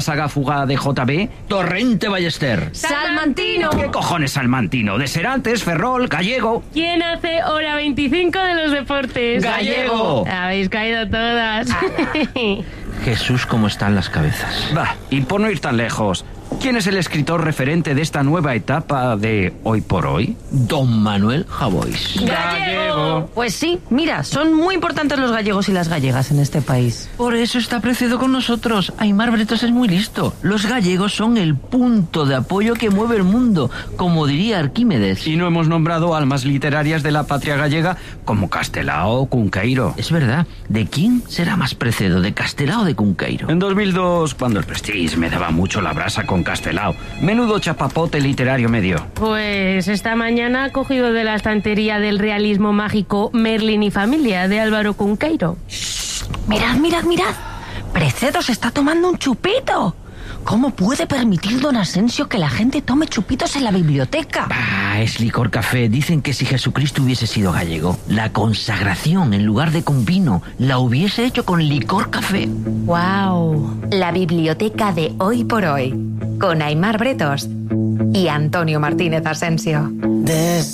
saga Fuga de JB, Torrente Ballester. ¡Salmantino! ¿Qué cojones Salmantino? De Serantes, Ferrol, Gallego. ¿Quién hace hora 25 de los deportes? ¡Gallego! Habéis caído todas. Jesús, cómo están las cabezas. Va, y por no ir tan lejos, ¿quién es el escritor referente de esta nueva etapa de Hoy por Hoy? Don Manuel Javois. ¡Gallego! Pues sí, mira, son muy importantes los gallegos y las gallegas en este país. Por eso está Precedo con nosotros. Aimar Bretos es muy listo. Los gallegos son el punto de apoyo que mueve el mundo, como diría Arquímedes. Y no hemos nombrado almas literarias de la patria gallega como Castelao o Cunqueiro. Es verdad. ¿De quién será más Precedo? ¿De Castelao o de Cunqueiro? En 2002, cuando el Prestige me daba mucho la brasa con Castelao, menudo chapapote literario medio. Pues esta mañana ha cogido de la estantería del realismo mágico Merlin y Familia de Álvaro Cunqueiro. Mirad, mirad, mirad. Precedo se está tomando un chupito. ¿Cómo puede permitir don Asensio que la gente tome chupitos en la biblioteca? Es licor café. Dicen que si Jesucristo hubiese sido gallego, la consagración en lugar de con vino la hubiese hecho con licor café. ¡Wow! La biblioteca de Hoy por Hoy, con Aimar Bretos y Antonio Martínez Asensio.